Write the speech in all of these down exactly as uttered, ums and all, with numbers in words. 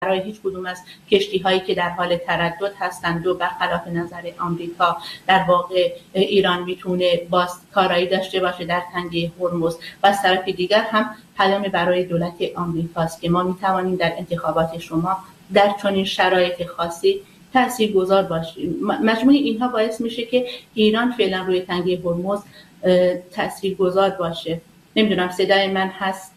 برای هیچ کدوم از کشتی هایی که در حال تردد هستند و برخلاف نظر آمریکا در واقع ایران میتونه باز کارایی داشته باشه در تنگه هرمز و از طرف دیگر هم پیامی برای دولت آمریکاست که ما میتوانیم در انتخابات شما در چنین شرایط خاصی تاثیرگذار باشیم. مجموع اینها باعث میشه که ایران فعلا روی تنگه هرمز تاثیرگذار باشه. نمیدونم صدای من هست؟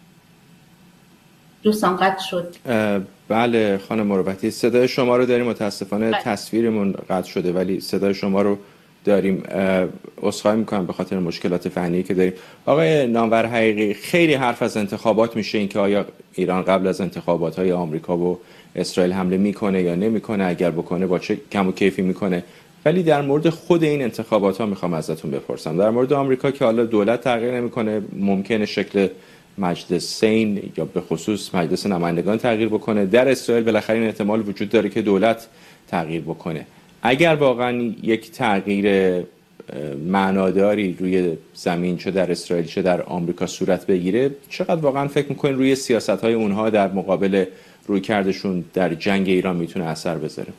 دوستان قطع شد. بله خانم مروتی صدای شما رو داریم، متاسفانه بله. تصویرمون قطع شده ولی صدای شما رو داریم. عذرخواهی میکنم به خاطر مشکلات فنی که داریم. آقای نامور حقیقی، خیلی حرف از انتخابات میشه، این که آیا ایران قبل از انتخابات های آمریکا و اسرائیل حمله میکنه یا نمیکنه، اگر بکنه با چه کم و کیفی میکنه، ولی در مورد خود این انتخابات ها میخوام ازتون بپرسم. در مورد آمریکا که حالا دولت تغییر نمیکنه، ممکنه شکل مجلسین یا به خصوص مجلس نمایندگان تغییر بکنه. در اسرائیل بالاخره این احتمال وجود داره که دولت تغییر بکنه. اگر واقعا یک تغییر معناداری روی زمین چه در اسرائیل چه در آمریکا صورت بگیره، چقدر واقعا فکر میکنین روی سیاست‌های اونها در مقابل رویکردشون در جنگ ایران میتونه اثر بذاره؟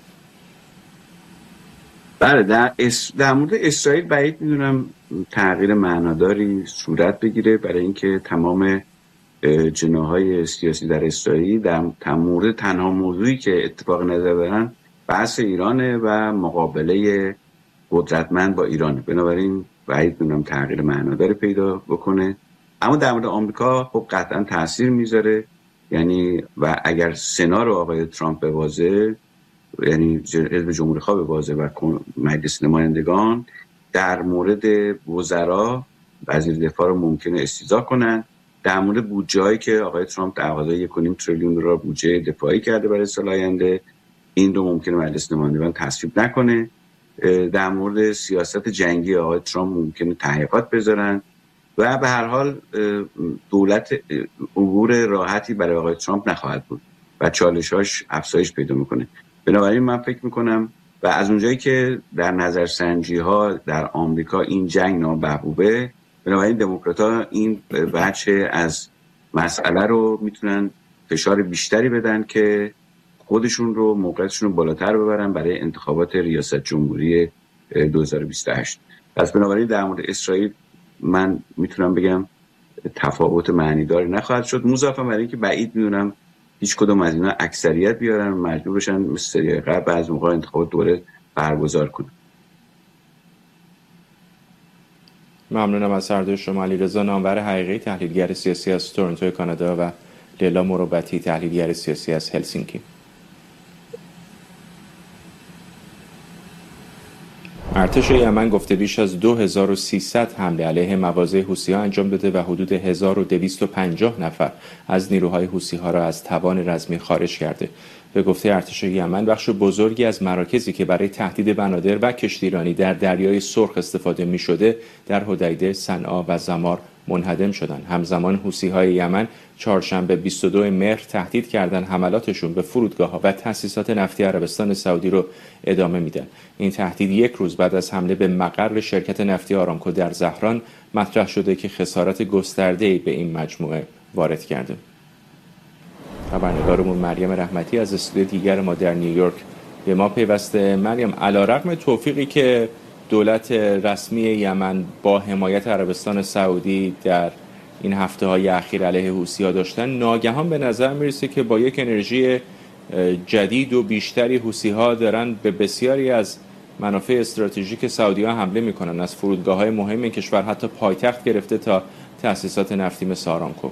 بله، در, اس... در مورد اسرائیل بعید میدونم تغییر معناداری صورت بگیره، برای اینکه تمام جناح‌های سیاسی در اسرائیل در مورد تنها موضوعی که اتفاق نظر دارن بحث ایرانه و مقابله قدرتمند با ایرانه، بنابراین بعید میدونم تغییر معناداری پیدا بکنه. اما در مورد آمریکا خب قطعا تاثیر میذاره، یعنی و اگر سنا رو آقای ترامپ ببازه، یعنی حزب جمهوری خواه ببازه و مجلس نمایندگان، در مورد وزرا وزیر دفاع رو ممکنه استیضاح کنن. در مورد بودجه‌ای که آقای ترامپ در یک و نیم تریلیون دلار بودجه دفاعی کرده برای سال آینده، این رو ممکنه مجلس نمایندگان تصویب نکنه. در مورد سیاست جنگی آقای ترامپ ممکنه تحقیقات بذارن و به هر حال دولت عبور راحتی برای آقای ترامپ نخواهد بود و چالش‌هاش افزایش پیدا میکنه. بنابراین من فکر میکنم و از اونجایی که در نظرسنجی ها در آمریکا این جنگ نامحبوبه، بنابراین دموکرات‌ها این بچه از مسئله رو میتونن فشار بیشتری بدن که خودشون رو موقعیتشون رو بالاتر ببرن برای انتخابات ریاست جمهوری دو هزار و بیست و هشت. پس بنابراین در مورد اسرائیل من میتونم بگم تفاوت معنیداری نخواهد شد، مضافاً بر اینکه بعید میدونم هیچ کدوم از اینا اکثریت بیارن و مجبور بشن مثل سری قبل از موقع انتخابات دوره برگزار کنن. ممنونم از هر دو شما. علیرضا نامور حقیقی، تحلیلگر سیاسی از تورنتو کانادا، و لیلا مروتی، تحلیلگر سیاسی از هلسینکی. ارتش یمن گفته بیش از دو هزار و سیصد حمله علیه مواضع حوثی‌ها انجام داده و حدود هزار و دویست و پنجاه نفر از نیروهای حوثی‌ها را از توان رزمی خارج کرده. به گفته ارتش یمن، بخش بزرگی از مراکزی که برای تهدید بنادر و کشتیرانی در دریای سرخ استفاده می‌شده در حدیده، صنعا و زمار منهدم شدند. همزمان حوثی‌های یمن چهارشنبه بیست و دوم مهر تهدید کردند حملاتشون به فرودگاه‌ها و تأسیسات نفتی عربستان سعودی رو ادامه میدن. این تهدید یک روز بعد از حمله به مقر شرکت نفتی آرامکو در زهران مطرح شده که خسارت گسترده‌ای به این مجموعه وارد کرده. خبرنگارمون مریم رحمتی از استودیو دیگر ما در نیویورک به ما پیوسته. مریم، علیرغم توفیقی که دولت رسمی یمن با حمایت عربستان سعودی در این هفته‌های اخیر علیه حوثی‌ها داشتن، ناگهان به نظر میرسه که با یک انرژی جدید و بیشتری حوثی‌ها دارن به بسیاری از منافع استراتژیک سعودی‌ها حمله میکنن، از فرودگاه‌های مهم این کشور حتی پایتخت گرفته تا تأسیسات نفتی مثل آرامکو.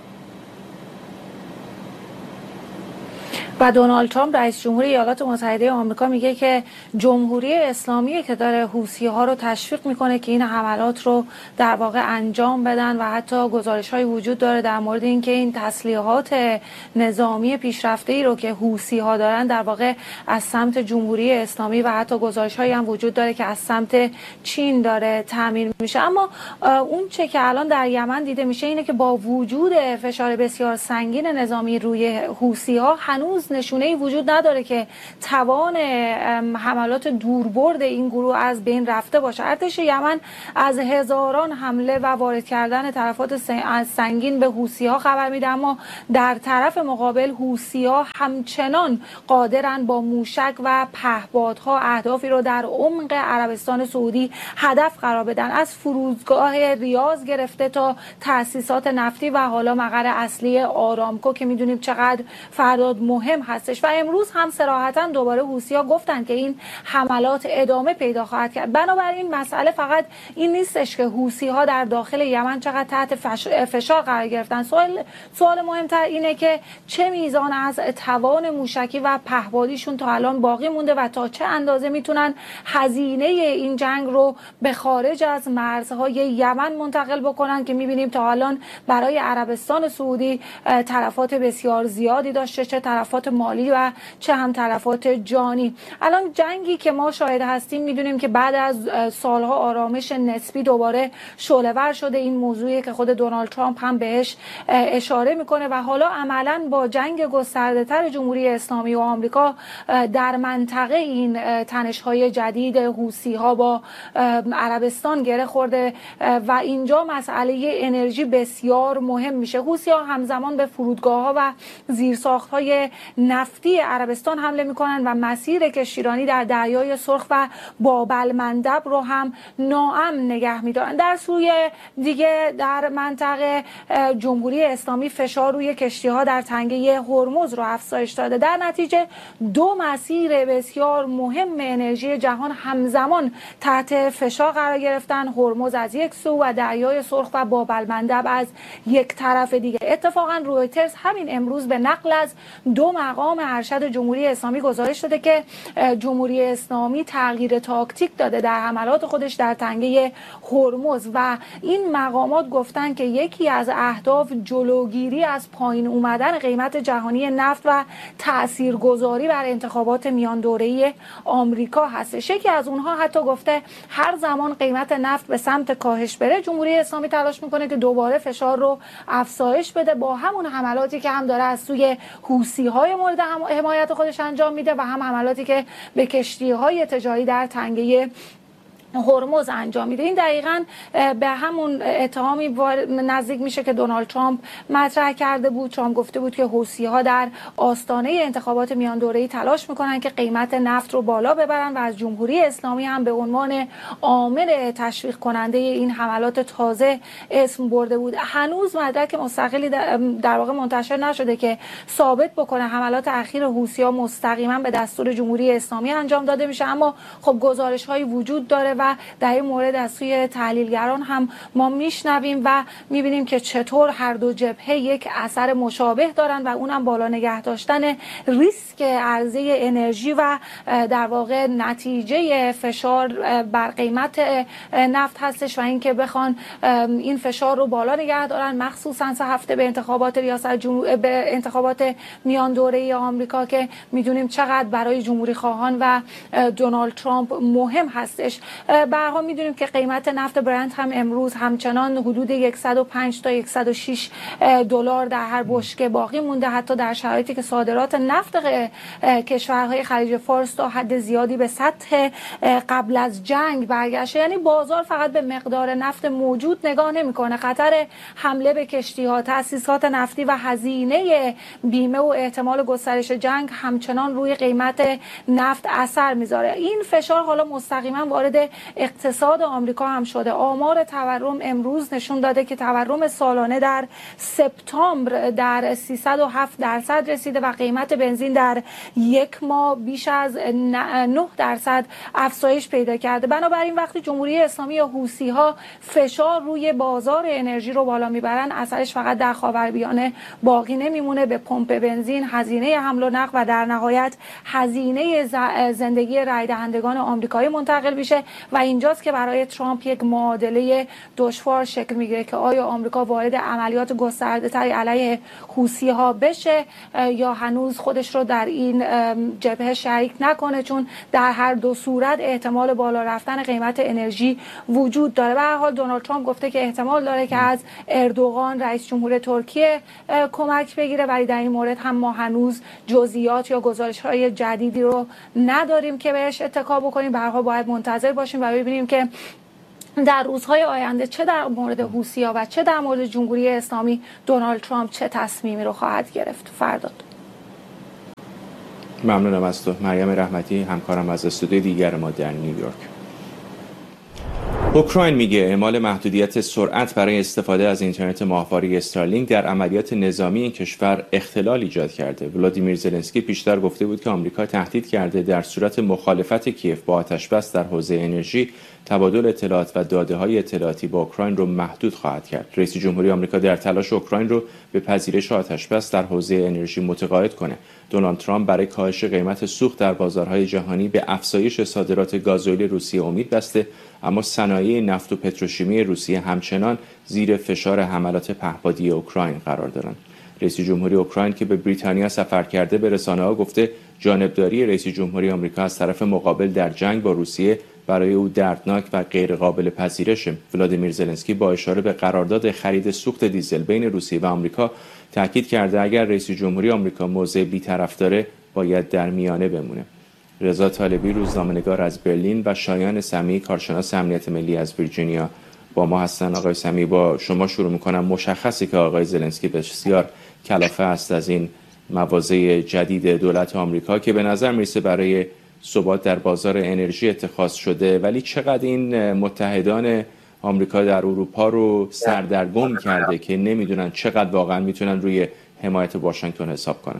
و دونالد ترامپ رئیس جمهوری ایالات متحده آمریکا میگه که جمهوری اسلامی که داره حوثی‌ها رو تشویق میکنه که این حملات رو در واقع انجام بدن و حتی گزارش‌های وجود داره در مورد اینکه این تسلیحات نظامی پیشرفته‌ای رو که حوثی‌ها دارن در واقع از سمت جمهوری اسلامی و حتی گزارش‌هایی هم وجود داره که از سمت چین داره تامین میشه. اما اون چه که الان در یمن دیده میشه اینه که با وجود فشار بسیار سنگین نظامی روی حوثی‌ها هنوز هنوز نشونه‌ای وجود نداره که توان حملات دوربرد این گروه از بین رفته باشه. ارتش یمن از هزاران حمله و وارد کردن تلفات سنگین به حوثی‌ها خبر میده، اما در طرف مقابل حوثی‌ها همچنان قادرن با موشک و پهپادها اهدافی رو در عمق عربستان سعودی هدف قرار بدن، از فرودگاه ریاض گرفته تا تأسیسات نفتی و حالا مقر اصلی آرامکو که میدونیم چقدر فرداد مهم هستش. و امروز هم صراحتاً دوباره حوثی‌ها گفتن که این حملات ادامه پیدا خواهد کرد. بنابراین مسئله فقط این نیستش که حوثی‌ها در داخل یمن چقدر تحت فشار قرار گرفتن. سوال سوال مهمتر اینه که چه میزان از توان موشکی و پهپادیشون تا الان باقی مونده و تا چه اندازه میتونن هزینه این جنگ رو به خارج از مرزهای یمن منتقل بکنن که میبینیم تا الان برای عربستان سعودی تلفات بسیار زیادی داشته، چه تلفات مالی و چه هم تلفات جانی. الان جنگی که ما شاهد هستیم میدونیم که بعد از سالها آرامش نسبی دوباره شعله‌ور شده. این موضوعی که خود دونالد ترامپ هم بهش اشاره میکنه و حالا عملاً با جنگ گسترده‌تر جمهوری اسلامی و آمریکا در منطقه این تنش‌های جدید حوثی‌ها با عربستان گره خورده و اینجا مسئله انرژی بسیار مهم میشه. حوثی‌ها همزمان به فرودگاه‌ها و زیرساخت‌های نفتی عربستان حمله میکنن و مسیر کشتیرانی در دریای سرخ و باب‌المندب رو هم ناامن نگه میدارن. در سوی دیگه در منطقه جمهوری اسلامی فشار روی کشتی‌ها در تنگه هرمز رو افزایش داده. در نتیجه دو مسیر بسیار مهم انرژی جهان همزمان تحت فشار قرار گرفتن، هرمز از یک سو و دریای سرخ و باب‌المندب از یک طرف دیگه. اتفاقا رویترز همین امروز به نقل از دو مقام ارشد جمهوری اسلامی گزارش داده که جمهوری اسلامی تغییر تاکتیک داده در حملات خودش در تنگه هرمز و این مقامات گفتن که یکی از اهداف جلوگیری از پایین اومدن قیمت جهانی نفت و تاثیرگذاری بر انتخابات میان دوره‌ای آمریکا هست. یکی از اونها حتی گفته هر زمان قیمت نفت به سمت کاهش بره، جمهوری اسلامی تلاش میکنه که دوباره فشار رو افزایش بده با همون حملاتی که هم داره از سوی حوثی‌های مورد حمایت خودش انجام میده و هم حملاتی که به کشتی‌های تجاری در تنگه هرمز انجام میده. این دقیقاً به همون اتهامی نزدیک میشه که دونالد ترامپ مطرح کرده بود. ترامپ گفته بود که حوثی‌ها در آستانه انتخابات میان دوره‌ای تلاش میکنن که قیمت نفت رو بالا ببرن و از جمهوری اسلامی هم به عنوان عامل تشویق کننده این حملات تازه اسم برده بود. هنوز مدرک مستقلی در واقع منتشر نشده که ثابت بکنه حملات اخیر حوثی‌ها مستقیما به دستور جمهوری اسلامی انجام داده میشه، اما خب گزارش‌هایی وجود داره و در این مورد از سوی تحلیلگران هم ما میشنویم و میبینیم که چطور هر دو جبهه یک اثر مشابه دارن و اونم بالا نگه داشتن ریسک عرضه انرژی و در واقع نتیجه فشار بر قیمت نفت هستش و اینکه بخوان این فشار رو بالا نگه دارن، مخصوصا سه هفته به انتخابات ریاست جمهوری به انتخابات میان دوره‌ای آمریکا که میدونیم چقدر برای جمهوری خواهان و دونالد ترامپ مهم هستش. به هر حال میدونیم که قیمت نفت برنت هم امروز همچنان حدود صد و پنج تا صد و شش دلار در هر بشکه باقی مونده، حتی در شرایطی که صادرات نفت کشورهای خلیج فارس تا حد زیادی به سطح قبل از جنگ برگشته. یعنی بازار فقط به مقدار نفت موجود نگاه نمیکنه، خطر حمله به کشتی‌ها، تأسیسات نفتی و هزینه بیمه و احتمال گسترش جنگ همچنان روی قیمت نفت اثر میذاره. این فشار حالا مستقیما وارد اقتصاد آمریکا هم شده. آمار تورم امروز نشون داده که تورم سالانه در سپتامبر در سیصد و هفت درصد رسیده و قیمت بنزین در یک ماه بیش از نه درصد افزایش پیدا کرده. بنابراین وقتی جمهوری اسلامی یا حوثی‌ها فشار روی بازار انرژی رو بالا میبرن، اثرش فقط در خاورمیانه باقی نمیمونه، به پمپ بنزین، هزینه حمل و نقل و در نهایت هزینه زندگی رای دهندگان آمریکایی منتقل میشه و اینجاست که برای ترامپ یک معادله دشوار شکل میگیره که آیا آمریکا وارد عملیات گسترده‌تری علیه حوثی‌ها بشه یا هنوز خودش رو در این جبهه شریک نکنه، چون در هر دو صورت احتمال بالا رفتن قیمت انرژی وجود داره. به هر حال دونالد ترامپ گفته که احتمال داره که از اردوغان رئیس جمهور ترکیه کمک بگیره، ولی در این مورد هم ما هنوز جزئیات یا گزارش‌های جدیدی رو نداریم که بهش اتکا بکنیم. به هر حال باید منتظر باشیم و ببینیم که در روزهای آینده چه در مورد حوثی‌ها و چه در مورد جمهوری اسلامی دونالد ترامپ چه تصمیمی رو خواهد گرفت. فرداد. ممنونم از تو مریم رحمتی، همکارم از استودیوی دیگر ما در نیویورک. اوکراین میگه اعمال محدودیت سرعت برای استفاده از اینترنت ماهواره استارلینک در عملیات نظامی این کشور اختلال ایجاد کرده. ولادیمیر زلنسکی پیشتر گفته بود که آمریکا تهدید کرده در صورت مخالفت کیف با آتشبس در حوزه انرژی تبادل اطلاعات و داده‌های اطلاعاتی با اوکراین رو محدود خواهد کرد. رئیس جمهوری آمریکا در تلاش اوکراین رو به پذیرش آتشبس در حوزه انرژی متقاعد کنه. دونالد ترامپ برای کاهش قیمت سوخت در بازارهای جهانی به افزایش صادرات گازوئیل روسیه امید بسته، اما صنایع نفت و پتروشیمی روسیه همچنان زیر فشار حملات پهپادی اوکراین قرار دارند. رئیس جمهوری اوکراین که به بریتانیا سفر کرده به رسانه‌ها گفته جانبداری رئیس جمهوری آمریکا از طرف مقابل در جنگ با روسیه برای او دردناک و غیر قابل پذیرشه. ولادیمیر زلنسکی با اشاره به قرارداد خرید سوخت دیزل بین روسیه و آمریکا تاکید کرده اگر رئیس جمهوری آمریکا موضع بی‌طرف داره باید در میانه بمونه. رضا طالبی روزنامه‌نگار از برلین و شایان سمیعی کارشناس امنیت ملی از ویرجینیا با ما هستن. آقای سمیعی، با شما شروع می‌کنم. مشخصی که آقای زلنسکی بسیار کلافه است از این مواضع جدید دولت آمریکا که به نظر میرسه برای ثبات در بازار انرژی اتخاذ شده، ولی چقدر این متحدان آمریکا در اروپا رو سردرگم کرده که نمیدونن چقدر واقعا میتونن روی حمایت واشنگتن حساب کنن.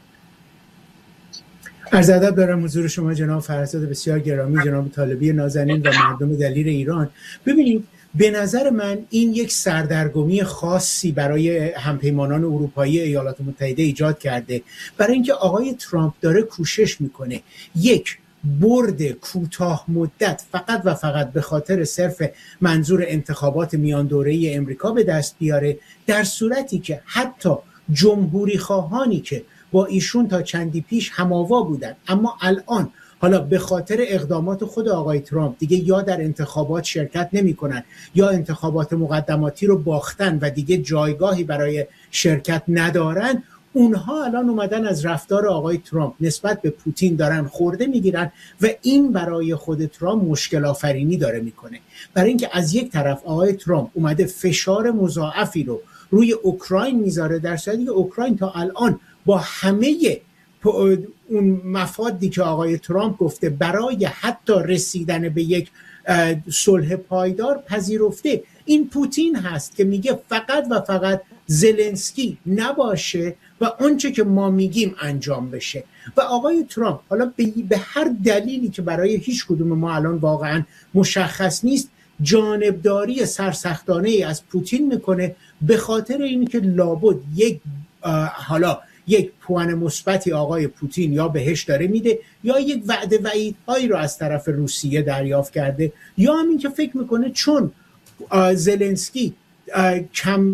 عرض ادب دارم حضور شما جناب فرزاد بسیار گرامی، جناب طالبی نازنین و مردم دلیر ایران. ببینید به نظر من این یک سردرگمی خاصی برای همپیمانان اروپایی ایالات متحده ایجاد کرده، برای اینکه آقای ترامپ داره کوشش میکنه یک برد کوتاه مدت فقط و فقط به خاطر صرف منظور انتخابات میان دوره‌ای امریکا به دست بیاره، در صورتی که حتی جمهوری خواهانی که با ایشون تا چندی پیش هماوا بودن اما الان حالا به خاطر اقدامات خود آقای ترامپ دیگه یا در انتخابات شرکت نمی کنن یا انتخابات مقدماتی رو باختن و دیگه جایگاهی برای شرکت ندارن، اونها الان اومدن از رفتار آقای ترامپ نسبت به پوتین دارن خورده میگیرن و این برای خود ترامپ مشکل آفرینی داره میکنه، برای اینکه از یک طرف آقای ترامپ اومده فشار مضاعفی رو روی اوکراین میذاره، در صورتی که اوکراین تا الان با همه اون مفادی که آقای ترامپ گفته برای حتی رسیدن به یک صلح پایدار پذیرفته. این پوتین هست که میگه فقط و فقط زلنسکی نباشه و آنچه که ما میگیم انجام بشه، و آقای ترامپ حالا به هر دلیلی که برای هیچ کدوم ما الان واقعا مشخص نیست جانبداری سرسختانه ای از پوتین میکنه، به خاطر اینی که لابد یک حالا یک پوان مثبتی آقای پوتین یا بهش داره میده یا یک وعده وعیدهایی رو از طرف روسیه دریافت کرده، یا همین که فکر میکنه چون زلنسکی کم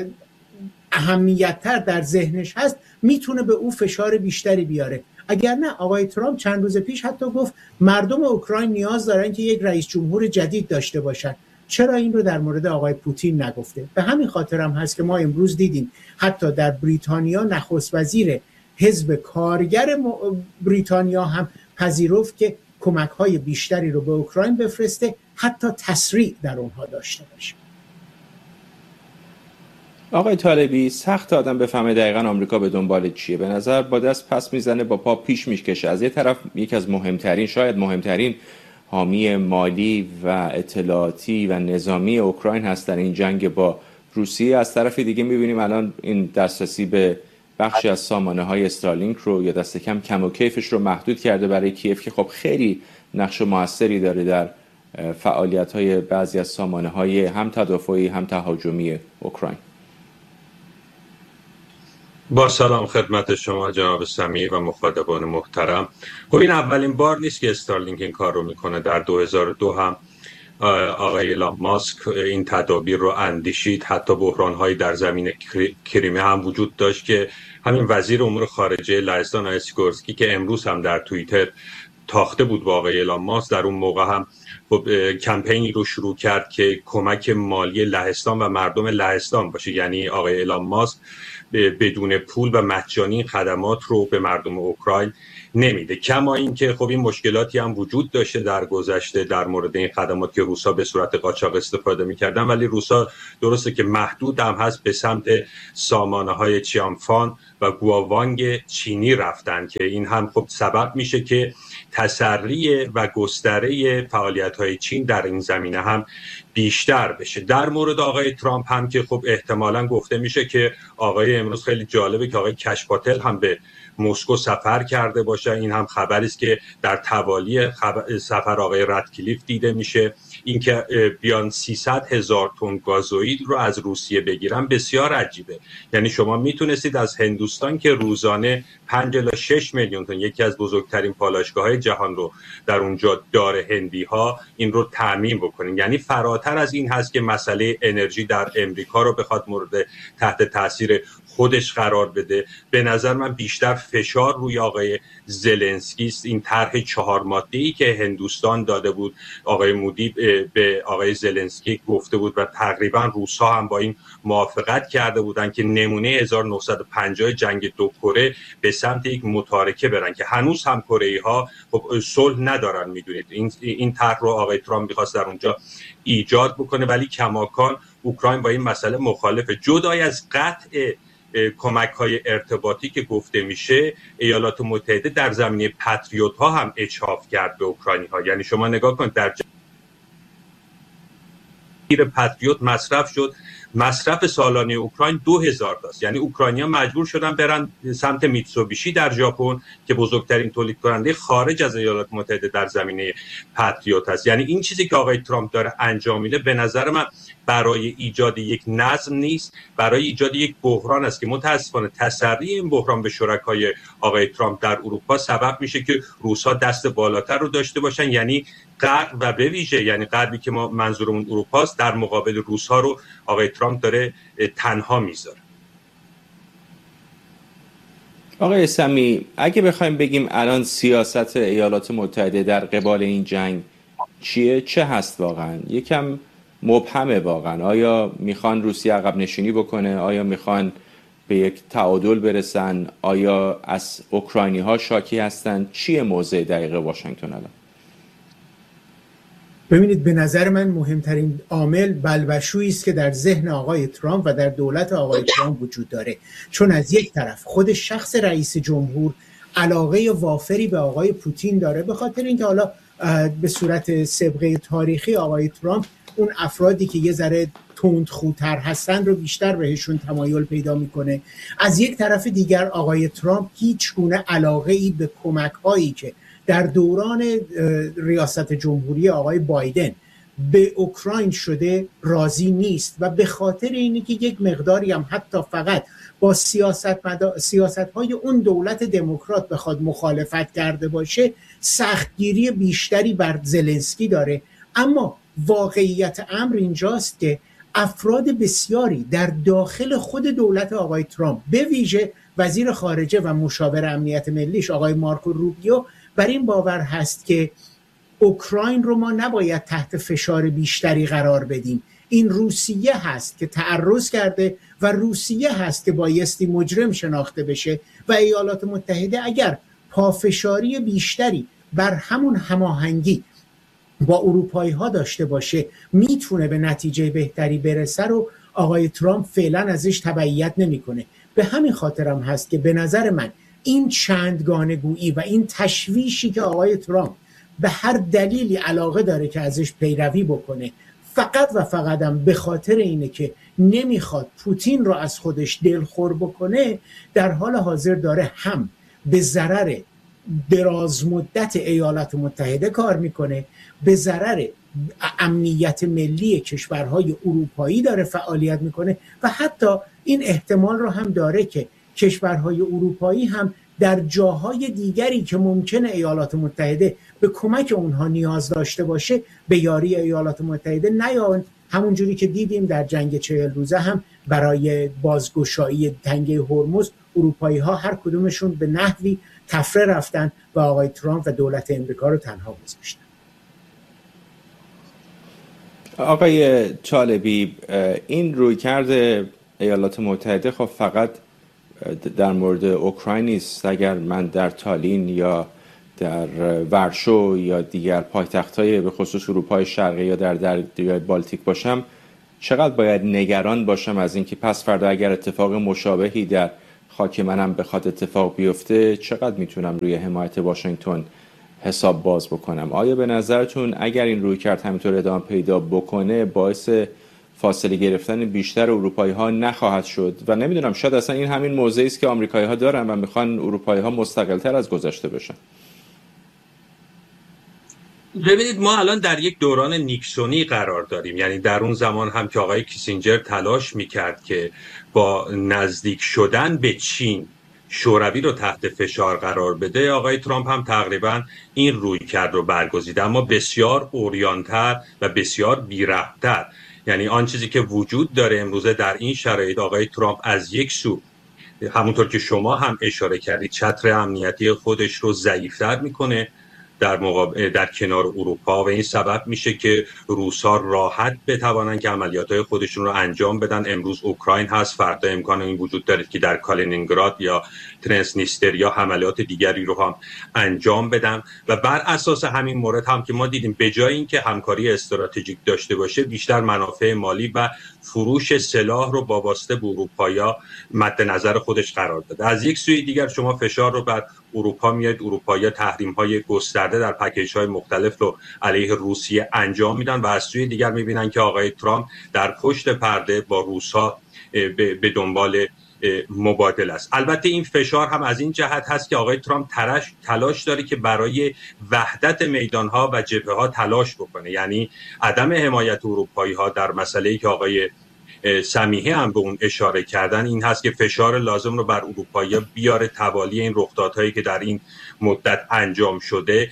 اهمیت‌تر در ذهنش هست میتونه به او فشار بیشتری بیاره. اگر نه آقای ترامپ چند روز پیش حتی گفت مردم اوکراین نیاز دارن که یک رئیس جمهور جدید داشته باشن. چرا این رو در مورد آقای پوتین نگفته؟ به همین خاطر هم هست که ما امروز دیدیم حتی در بریتانیا نخست وزیر حزب کارگر بریتانیا هم پذیرفت که کمک‌های بیشتری رو به اوکراین بفرسته، حتی تسریع در اونها داشته باشه. آقای طالبی، سخت آدم بفهمه دقیقاً آمریکا به دنبال چیه. به نظر با دست پس میزنه با پا پیش میکشه. از یه طرف یک از مهمترین شاید مهمترین حامی مالی و اطلاعاتی و نظامی اوکراین هست در این جنگ با روسیه. از طرف دیگه میبینیم الان این دسترسی به بخشی از سامانه های استارلینک رو یا دست کم کم و کیفش رو محدود کرده برای کیف که خب خیلی نقش موثری داره در فعالیت های بعضی از سامانه های هم تدافعی هم تهاجمی اوکراین. با سلام خدمت شما جناب سمیع و مخاطبان محترم. خب این اولین بار نیست که استارلینک این کار رو میکنه. در دو هزار و دو هم آقای ایلان ماسک این تدابیر رو اندیشید. حتی بحران‌هایی در زمین کریمه هم وجود داشت که همین وزیر امور خارجه لهستان آقای سیکورسکی که امروز هم در توییتر تاخته بود با آقای ایلان ماسک، در اون موقع هم کمپینی رو شروع کرد که کمک مالی لهستان و مردم لهستان باشه، یعنی آقای ایلان ماسک بدون پول و مجانی خدمات رو به مردم اوکراین نمیده. کما اینکه خب این مشکلاتی هم وجود داشته در گذشته در مورد این خدمات که روسا به صورت قاچاق استفاده میکردن، ولی روسا درسته که محدود هم هست به سمت سامانه های چیانفان و گواوانگ چینی رفتن که این هم خب سبب میشه که تسری و گستره فعالیت های چین در این زمینه هم بیشتر بشه. در مورد آقای ترامپ هم که خب احتمالاً گفته میشه که آقای امروز خیلی جالبه که آقای کش پاتل هم به مسکو سفر کرده باشه. این هم خبری است که در توالی خبر... سفر آقای رتکلیف دیده میشه. اینکه بیان سیصد هزار تن گازوئیل رو از روسیه بگیرن بسیار عجیبه. یعنی شما میتونستید از هندوستان که روزانه پنج الی شش میلیون تن، یکی از بزرگترین پالایشگاه‌های جهان رو در اونجا داره هندی ها، این رو تامین بکنین. یعنی فراتر از این هست که مسئله انرژی در امریکا رو بخواد مورد تحت تاثیر خودش قرار بده. به نظر من بیشتر فشار روی آقای زلنسکی است. این طرح چهار ماده‌ای که هندوستان داده بود، آقای مودی به آقای زلنسکی گفته بود و تقریبا روس‌ها هم با این موافقت کرده بودن که نمونه هزار و نهصد و پنجاه جنگ دو کره به سمت یک متارکه برن که هنوز هم کره‌ای‌ها خب صلح ندارن. میدونید این این طرح رو آقای ترامپ می‌خواست در اونجا ایجاد بکنه، ولی کماکان اوکراین با این مسئله مخالفه. جدای از قطع کمک‌های ارتباطی که گفته میشه، ایالات متحده در زمینه پتریوت ها هم اجحاف کرد به اوکراینی ها. یعنی شما نگاه کنید در جمعیر پتریوت مصرف شد، مصرف سالانه اوکراین دو هزار تاست. یعنی اوکراینی‌ها مجبور شدن برن سمت میتسوبیشی در ژاپن که بزرگترین تولید کننده خارج از ایالات متحده در زمینه پتریوت است. یعنی این چیزی که آقای ترامپ داره انجام میده به نظر من برای ایجاد یک نظم نیست، برای ایجاد یک بحران است که متاسفانه تسری این بحران به شرکای آقای ترامپ در اروپا سبب میشه که روس‌ها دست بالاتر رو داشته باشن. یعنی غرب و به ویژه یعنی غربی که ما منظورمون اروپا است در مقابل روس‌ها رو آقای ترامپ داره تنها میذاره. آقای سمیع، اگه بخوایم بگیم الان سیاست ایالات متحده در قبال این جنگ چیه، چه هست واقعا؟ یکم مبهمه واقعا. آیا میخوان روسیه عقب نشینی بکنه؟ آیا میخوان به یک تعادل برسن؟ آیا از اوکراینی ها شاکی هستن؟ چیه موضع دقیق واشنگتن الان؟ ببینید، به نظر من مهمترین عامل بلبشویی است که در ذهن آقای ترامپ و در دولت آقای ترامپ وجود داره. چون از یک طرف خود شخص رئیس جمهور علاقه وافری به آقای پوتین داره، به خاطر اینکه حالا به صورت سابقه تاریخی آقای ترامپ اون افرادی که یه ذره تندخوتر هستن رو بیشتر بهشون تمایل پیدا میکنه. از یک طرف دیگر آقای ترامپ هیچ گونه علاقه ای به کمک هایی که در دوران ریاست جمهوری آقای بایدن به اوکراین شده راضی نیست و به خاطر اینه که یک مقداری هم حتی فقط با سیاست مدا... سیاست های اون دولت دموکرات بخواد مخالفت کرده باشه، سختگیری بیشتری بر زلنسکی داره. اما واقعیت امر اینجاست که افراد بسیاری در داخل خود دولت آقای ترامپ، به ویژه وزیر خارجه و مشاور امنیت ملیش آقای مارکو روبیو، بر این باور هست که اوکراین رو ما نباید تحت فشار بیشتری قرار بدیم. این روسیه هست که تعرض کرده و روسیه هست که بایستی مجرم شناخته بشه و ایالات متحده اگر پافشاری بیشتری بر همون هماهنگی با اروپایی ها داشته باشه میتونه به نتیجه بهتری برسه رو آقای ترامپ فعلا ازش تبعیت نمیکنه. به همین خاطرم هست که به نظر من این چندگانه گویی و این تشویشی که آقای ترامپ به هر دلیلی علاقه داره که ازش پیروی بکنه، فقط و فقط هم به خاطر اینه که نمیخواد پوتین رو از خودش دلخور بکنه، در حال حاضر داره هم به ضرر دراز مدت ایالات متحده کار میکنه، به ضرر امنیت ملی کشورهای اروپایی داره فعالیت میکنه و حتی این احتمال رو هم داره که کشورهای اروپایی هم در جاهای دیگری که ممکنه ایالات متحده به کمک اونها نیاز داشته باشه به یاری ایالات متحده نیان، همون جوری که دیدیم در جنگ چهل روزه هم برای بازگشایی تنگه هرمز اروپایی ها هر کدومشون به نحوی تفره رفتن و آقای ترامپ و دولت امریکا رو تنها گذاشتن. آقای طالبی، این رویکرد ایالات متحده خب فقط در مورد اوکراین نیست. اگر من در تالین یا در ورشو یا دیگر پایتخت‌های به خصوص اروپای شرقی یا در دریای بالتیک باشم، چقدر باید نگران باشم از اینکه پس فردا اگر اتفاق مشابهی در خاک منم بخواد اتفاق بیفته، چقدر میتونم روی حمایت واشنگتن حساب باز بکنم؟ آیا به نظرتون اگر این رویکرد همینطور ادامه پیدا بکنه باعث فاصله گرفتن بیشتر اروپایی ها نخواهد شد؟ و نمیدونم، شاید اصلا این همین موضعی است که آمریکایی ها دارن و میخوان اروپایی ها مستقل تر از گذشته بشن. ببینید، ما الان در یک دوران نیکسونی قرار داریم. یعنی در اون زمان هم که آقای کیسینجر تلاش میکرد که با نزدیک شدن به چین شوروی رو تحت فشار قرار بده، آقای ترامپ هم تقریبا این رویکرد رو برگزیده، اما بسیار اوریانتر و بسیار بی‌ربط‌تر. یعنی آن چیزی که وجود داره امروزه در این شرایط، آقای ترامپ از یک سو همونطور که شما هم اشاره کردید چتر امنیتی خودش رو ضعیف‌تر میکنه در مقابل در کنار اروپا و این سبب میشه که روس‌ها راحت بتوانن که عملیات‌های خودشون رو انجام بدن. امروز اوکراین هست، فردا امکان این وجود داره که در کالینینگراد یا ترنسنیستریا حملات دیگری رو هم انجام بدن و بر اساس همین مورد هم که ما دیدیم به جای اینکه همکاری استراتژیک داشته باشه، بیشتر منافع مالی و فروش سلاح رو با واسطه به اروپایا مد نظر خودش قرار داده. از یک سوی دیگر شما فشار رو بر اروپا میاد، اروپایا تحریم‌های گسترده در پکیج‌های مختلف رو علیه روسیه انجام میدن و از سوی دیگر میبینن که آقای ترامپ در پشت پرده با روس‌ها به دنبال مبادله است. البته این فشار هم از این جهت هست که آقای ترامپ تلاش تلاش داره که برای وحدت میدان‌ها و جبهه‌ها تلاش بکنه. یعنی عدم حمایت اروپایی‌ها در مسئله‌ای که آقای سمیحی هم به اون اشاره کردن این هست که فشار لازم رو بر اروپایی‌ها بیاره توالی این رخدادهایی که در این مدت انجام شده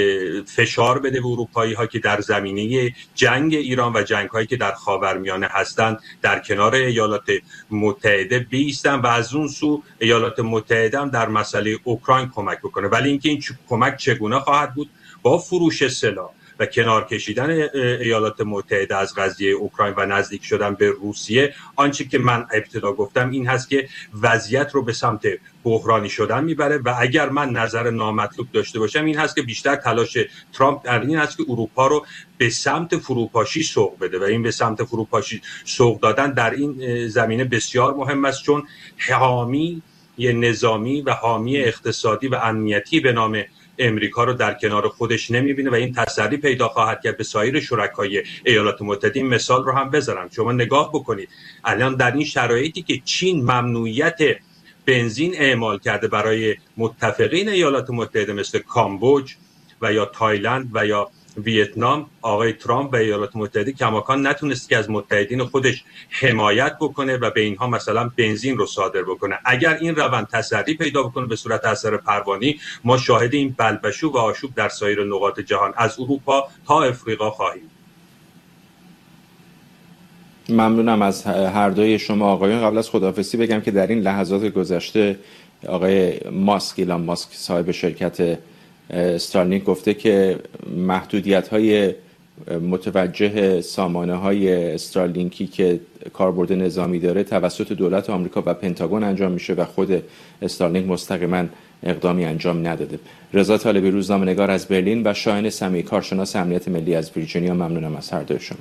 فشار بده به اروپایی‌ها که در زمینه جنگ ایران و جنگ‌هایی که در خاورمیانه هستند در کنار ایالات متحده بایستن و از اون سو ایالات متحده هم در مسئله اوکراین کمک بکنه. ولی اینکه این کمک چگونه خواهد بود؟ با فروش سلاح و کنار کشیدن ایالات متحده از قضیه اوکراین و نزدیک شدن به روسیه. آنچه که من ابتدا گفتم این هست که وضعیت رو به سمت بحرانی شدن میبره و اگر من نظر نامطلوب داشته باشم این هست که بیشتر تلاش ترامپ در این هست که اروپا رو به سمت فروپاشی سوق بده و این به سمت فروپاشی سوق دادن در این زمینه بسیار مهم است، چون حامی نظامی و حامی اقتصادی و امنیتی به نام امریکا رو در کنار خودش نمیبینه و این تسری پیدا خواهد کرد به سایر شرکای ایالات متحده. این مثال رو هم بذارم، شما نگاه بکنید الان در این شرایطی که چین ممنوعیت بنزین اعمال کرده برای متفقین ایالات متحده مثل کامبوج و یا تایلند و یا ویتنام، آقای ترامپ و ایالات متحده کماکان نتونست که از متحدین خودش حمایت بکنه و به اینها مثلا بنزین رو صادر بکنه. اگر این روند تسری پیدا بکنه به صورت اثر پروانی، ما شاهد این بلبشو و آشوب در سایر نقاط جهان از اروپا تا افریقا خواهیم. ممنونم از هر دوی شما آقایان. قبل از خداحافظی بگم که در این لحظات گذشته آقای ماسک، ایلان ماسک صاحب شرکت استارلینک گفته که محدودیت‌های متوجه سامانه‌های استارلینکی که کاربرد نظامی داره توسط دولت آمریکا و پنتاگون انجام میشه و خود استارلینک مستقیما اقدامی انجام نداده. رضا طالبی، روزنامه‌نگار از برلین، و شاهین سمیعی، کارشناس امنیت ملی از ویرجینیا، ممنونم از هر دوی شما.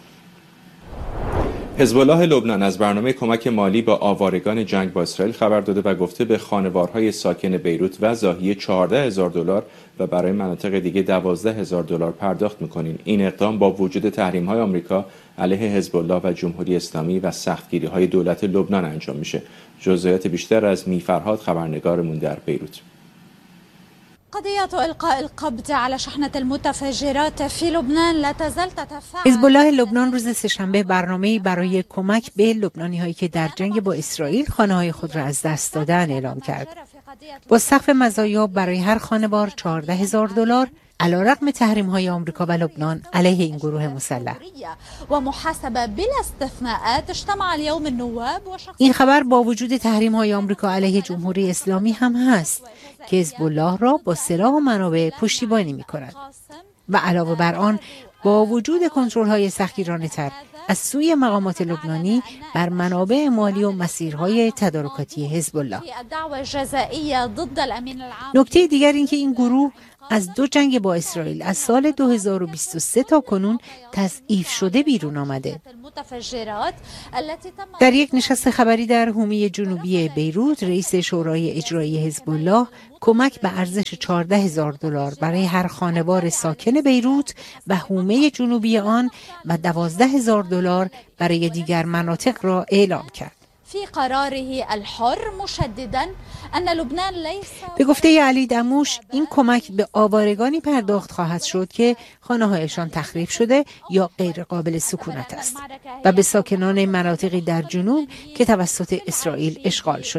حزب الله لبنان از برنامه کمک مالی با آوارگان جنگ با اسرائیل خبر داده و گفته به خانوارهای ساکن بیروت و ضاحیه چهارده هزار دلار و برای مناطق دیگه دوازده هزار دلار پرداخت می‌کنیم. این اقدام با وجود تحریم‌های آمریکا علیه حزب الله و جمهوری اسلامی و سختگیری‌های دولت لبنان انجام میشه. جزئیات بیشتر از میفرهاد، خبرنگارمون در بیروت. قضية إلقاء القبض على شحنة المتفجرات في لبنان لا تزال تتفاعل. حزب الله لبنان روز سه‌شنبه برنامه‌ای برای کمک به لبنانی‌هایی که در جنگ با اسرائیل خانه‌های خود را از دست دادن اعلام کرد. با سقف مزایا برای هر خانوار چهارده هزار دلار علیرغم تحریم‌های آمریکا و لبنان علیه این گروه مسلح. و محاسبه بلا استثناءات اجتمع اليوم النواب. این خبر با وجود تحریم‌های آمریکا علیه جمهوری اسلامی هم هست که حزب الله را با سلاح و منابع پشتیبانی می‌کند و علاوه بر آن با وجود کنترل‌های سختگیرانه‌تر از سوی مقامات لبنانی بر منابع مالی و مسیرهای تدارکاتی حزب الله. نکته دیگر این که این گروه از دو جنگ با اسرائیل از سال دو هزار و بیست و سه تا کنون تضعیف شده بیرون آمده. در یک نشست خبری در حومه جنوبی بیروت، رئیس شورای اجرایی حزب الله کمک به ارزش چهارده هزار دلار برای هر خانوار ساکن بیروت و حومه جنوبی آن و دوازده هزار دلار برای دیگر مناطق را اعلام کرد. في قراره الحر مشددا ان لبنان ليس. به گفته علی دموش این کمک به آوارگانی پرداخت خواهد شد که خانه‌هایشان تخریب شده یا غیر قابل سکونت است و به ساکنان مناطقی در جنوب که توسط اسرائیل اشغال شده